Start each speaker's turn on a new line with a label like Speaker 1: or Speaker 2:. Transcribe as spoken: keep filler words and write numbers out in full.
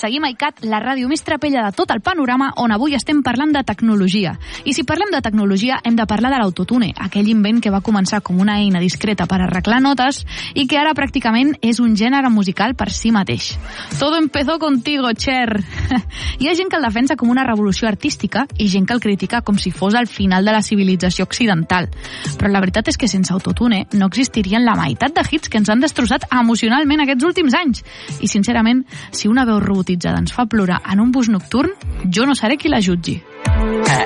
Speaker 1: Seguim a ICAT, la ràdio més trapella de tot el panorama, on avui estem parlant de tecnologia. I si parlem de tecnologia, hem de parlar de l'autotune, aquell invent que va començar com una eina discreta per arreglar notes i que ara pràcticament és un gènere musical per si mateix. Todo empezó contigo, Cher. Hi ha gent que el defensa com una revolució artística i gent que el critica com si fos el final de la civilització occidental. Però la veritat és que sense autotune no existirien la meitat de hits que ens han destrossat emocionalment aquests últims anys. I sincerament, si una veu robotitzada ens fa plorar en un bus nocturn, jo no seré qui la jutgi.